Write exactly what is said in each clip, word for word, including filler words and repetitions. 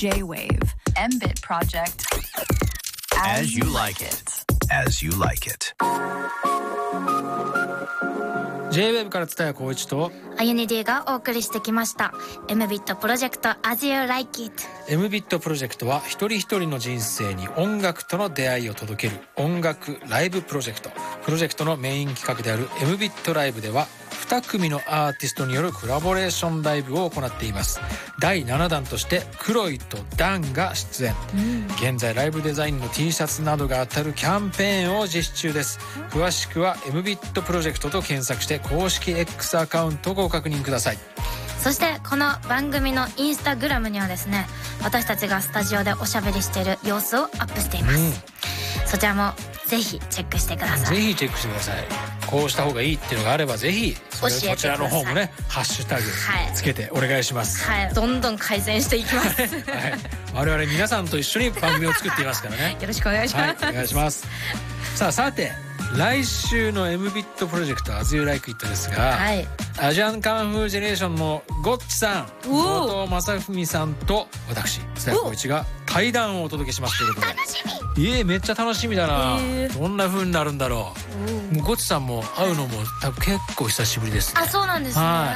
J-Wave M-Bit Project As You Like It As You Like It ジェイウェーブ から蔦谷光一とあゆに D がお送りしてきました M-ビット プロジェクト As You Like It。 M-ビット プロジェクトは一人一人の人生に音楽との出会いを届ける音楽ライブプロジェクト。プロジェクトのメイン企画である M-ビット ライブではに組のアーティストによるコラボレーションライブを行っています。だいななだんとしてクロイとダンが出演、うん、現在ライブデザインの T シャツなどが当たるキャンペーンを実施中です。詳しくは M-ビット プロジェクトと検索して公式 X アカウントをご確認ください。 そしてこの番組のインスタグラムにはですね、私たちがスタジオでおしゃべりしている様子をアップしています、うん、そちらもぜひチェックしてください。 ぜひチェックしてください。こうした方がいいっていうのがあればぜひそれこちらの方もねハッシュタグつけてお願いします。 はい、はい、どんどん改善していきます、はい、 我々皆さんと一緒に番組を作っていますからねよろしくお願いします、 はい、お願いします。さあさて来週の M-ビット プロジェクト As You Like It ですが、はい、アジアンカンフージェネレーションのゴッチさん、後藤正文さんと私蔦谷光一が対談をお届けしますということで、 楽しみ。 いえめっちゃ楽しみだな。どんな風になるんだろう。もうゴッチさんも会うのも多分結構久しぶりですね。 あ、そうなんですね。はい、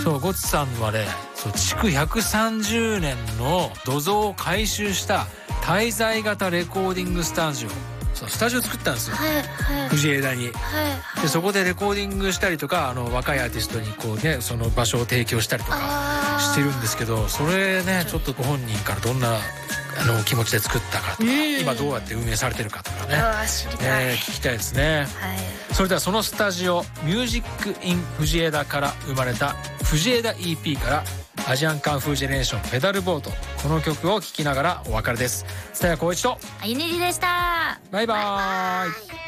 そうゴッチさんはね、そう築ひゃくさんじゅうねんの土蔵を改修した滞在型レコーディングスタジオ、そうスタジオ作ったんですよ、はいはい、藤枝に、はいはい、でそこでレコーディングしたりとか、あの若いアーティストにこうねその場所を提供したりとかしてるんですけど、それねちょっとご本人からどんなあの気持ちで作ったかとか、今どうやって運営されてるかとかね、えー、聞きたいですね、はい、それではそのスタジオミュージックイン藤枝から生まれた藤枝 イーピー からアジアンカンフージェネレーションペダルボート、この曲を聴きながらお別れです。蔦谷光一とあゆねりでした。 バイバーイ。